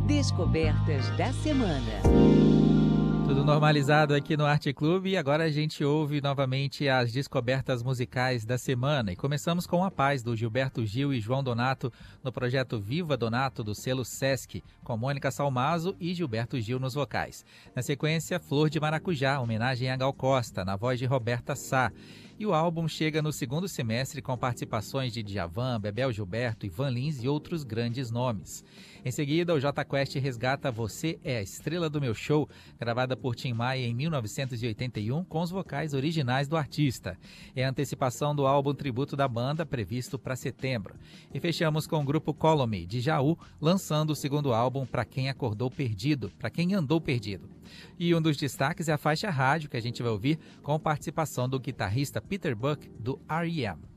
Descobertas da semana. Tudo normalizado aqui no Arte Clube e agora a gente ouve novamente as descobertas musicais da semana. E começamos com A Paz, do Gilberto Gil e João Donato, no projeto Viva Donato, do selo Sesc, com Mônica Salmazo e Gilberto Gil nos vocais. Na sequência, Flor de Maracujá, homenagem a Gal Costa, na voz de Roberta Sá. E o álbum chega no segundo semestre com participações de Djavan, Bebel Gilberto, Ivan Lins e outros grandes nomes. Em seguida, o Jota Quest resgata Você é a Estrela do Meu Show, gravada por Tim Maia em 1981, com os vocais originais do artista. É a antecipação do álbum tributo da banda, previsto para setembro. E fechamos com o grupo Colome, de Jaú, lançando o segundo álbum Pra Quem Acordou Perdido, Pra Quem Andou Perdido. E um dos destaques é a faixa rádio, que a gente vai ouvir com participação do guitarrista Peter Buck, do R.E.M.